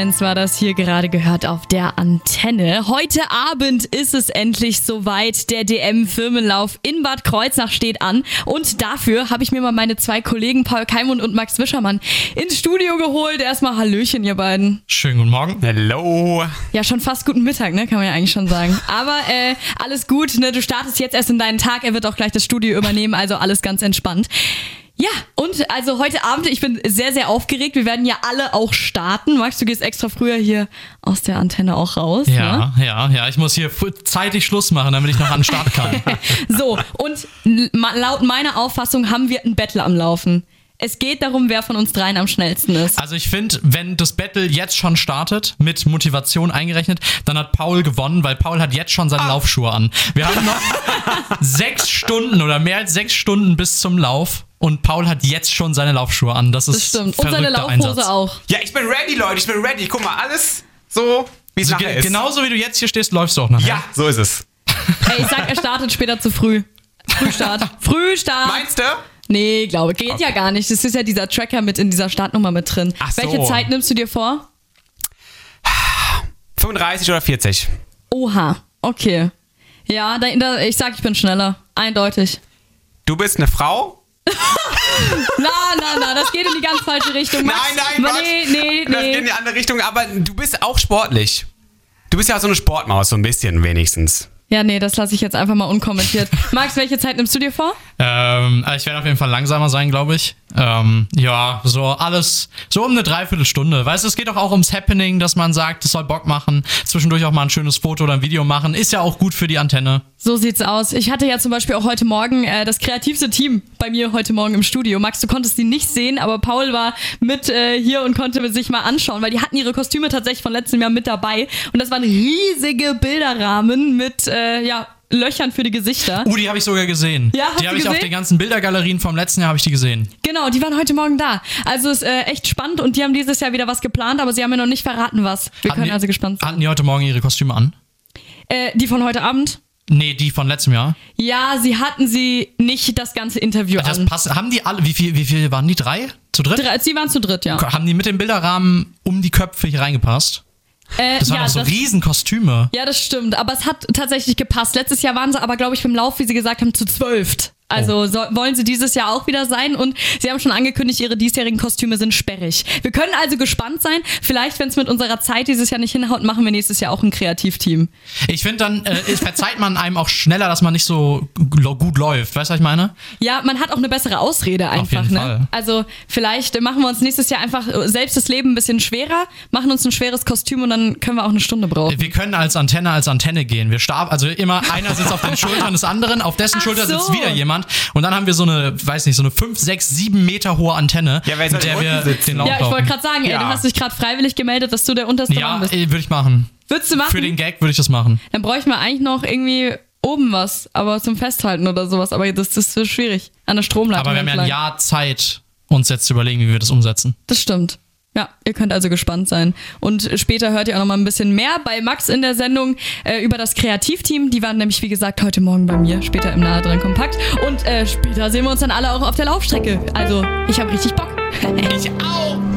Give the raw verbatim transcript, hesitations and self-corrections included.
war das hier gerade gehört auf der Antenne. Heute Abend ist es endlich soweit. Der D M-Firmenlauf in Bad Kreuznach steht an. Und dafür habe ich mir mal meine zwei Kollegen Paul Keimund und Max Wischermann ins Studio geholt. Erstmal Hallöchen, ihr beiden. Schönen guten Morgen. Hello. Ja, schon fast guten Mittag, ne? Kann man ja eigentlich schon sagen. Aber äh, alles gut, ne? Du startest jetzt erst in deinen Tag. Er wird auch gleich das Studio übernehmen, also alles ganz entspannt. Ja, und also heute Abend, ich bin sehr, sehr aufgeregt. Wir werden ja alle auch starten. Max, du gehst extra früher hier aus der Antenne auch raus. Ja, ne? ja, ja. Ich muss hier zeitig Schluss machen, damit ich noch an den Start kann. So, und laut meiner Auffassung haben wir ein Battle am Laufen. Es geht darum, wer von uns dreien am schnellsten ist. Also ich finde, wenn das Battle jetzt schon startet, mit Motivation eingerechnet, dann hat Paul gewonnen, weil Paul hat jetzt schon seine ah. Laufschuhe an. Wir haben noch sechs Stunden oder mehr als sechs Stunden bis zum Lauf. Und Paul hat jetzt schon seine Laufschuhe an. Das ist das stimmt. Und seine Laufhose Einsatz. auch. Ja, ich bin ready, Leute. Ich bin ready. Guck mal, alles so, wie es also nachher ge- ist. Genauso wie du jetzt hier stehst, läufst du auch nachher. Ja, so ist es. Ey, ich sag, er startet später zu früh. Frühstart. Frühstart. Meinst du? Nee, glaube, geht okay. ja gar nicht. Das ist ja dieser Tracker mit in dieser Startnummer mit drin. Ach so. Welche Zeit nimmst du dir vor? fünfunddreißig oder vierzig. Oha, okay. Ja, da, da, ich sag, ich bin schneller. Eindeutig. Du bist eine Frau? Na, na, na, das geht in die ganz falsche Richtung. Max. Nein, nein, Max. Nee, nee, Das geht in nee. die andere Richtung, aber du bist auch sportlich. Du bist ja so eine Sportmaus, so ein bisschen wenigstens. Ja, nee, das lasse ich jetzt einfach mal unkommentiert. Max, welche Zeit nimmst du dir vor? Ähm, ich werde auf jeden Fall langsamer sein, glaube ich. Ähm, ja, so alles, so um eine Dreiviertelstunde. Weißt du, es geht doch auch ums Happening, dass man sagt, es soll Bock machen, zwischendurch auch mal ein schönes Foto oder ein Video machen. Ist ja auch gut für die Antenne. So sieht's aus. Ich hatte ja zum Beispiel auch heute Morgen äh, das kreativste Team bei mir heute Morgen im Studio. Max, du konntest die nicht sehen, aber Paul war mit äh, hier und konnte sich mal anschauen, weil die hatten ihre Kostüme tatsächlich von letztem Jahr mit dabei. Und das waren riesige Bilderrahmen mit, äh, ja, Löchern für die Gesichter. Uh, die habe ich sogar gesehen. Ja, hast die du habe ich gesehen? auf den ganzen Bildergalerien vom letzten Jahr habe ich die gesehen. Genau, die waren heute Morgen da. Also ist äh, echt spannend und die haben dieses Jahr wieder was geplant, aber sie haben mir noch nicht verraten, was. Wir Hatten können die, also gespannt sein. Hatten die heute Morgen ihre Kostüme an? Äh, die von heute Abend? Nee, die von letztem Jahr. Ja, sie hatten sie nicht das ganze Interview Das an. passt. Haben die alle, wie viel, wie viel waren die? Drei? Zu dritt? Drei, sie waren zu dritt, ja. Haben die mit dem Bilderrahmen um die Köpfe hier reingepasst? Äh, Das waren ja, doch so das, Riesenkostüme. ja, das stimmt. Aber es hat tatsächlich gepasst. Letztes Jahr waren sie aber, glaube ich, beim Lauf, wie sie gesagt haben, zu zwölft. Also so, wollen sie dieses Jahr auch wieder sein und sie haben schon angekündigt, ihre diesjährigen Kostüme sind sperrig. Wir können also gespannt sein. Vielleicht, wenn es mit unserer Zeit dieses Jahr nicht hinhaut, machen wir nächstes Jahr auch ein Kreativteam. Ich finde, dann äh, verzeiht man einem auch schneller, dass man nicht so gut läuft. Weißt du, was ich meine? Ja, man hat auch eine bessere Ausrede einfach. jeden Ne? Fall. Also vielleicht machen wir uns nächstes Jahr einfach selbst das Leben ein bisschen schwerer, machen uns ein schweres Kostüm und dann können wir auch eine Stunde brauchen. Wir können als Antenne als Antenne gehen. Wir starb, also immer einer sitzt auf den Schultern des anderen, auf dessen Ach Schulter so. sitzt wieder jemand und dann haben wir so eine, weiß nicht, so eine fünf, sechs, sieben Meter hohe Antenne, Ja, wer soll mit der denn wir unten sitzen? den Lauf Ja, ich wollte laufen. gerade sagen, ey, Ja. du hast dich gerade freiwillig gemeldet, dass du der unterste Ja, Mann bist. äh, würde ich machen. Würdest du machen? Für den Gag würde ich das machen. Dann bräuchten wir eigentlich noch irgendwie oben was, aber zum Festhalten oder sowas. Aber das, das ist schwierig. An der Stromleitung. Aber wir haben ja ein entlang. Jahr Zeit, uns jetzt zu überlegen, wie wir das umsetzen. Das stimmt. Ja, ihr könnt also gespannt sein. Und später hört ihr auch noch mal ein bisschen mehr bei Max in der Sendung äh, über das Kreativteam. Die waren nämlich, wie gesagt, heute Morgen bei mir, später im Nahe dran Kompakt. Und äh, später sehen wir uns dann alle auch auf der Laufstrecke. Also, ich habe richtig Bock. Ich auch.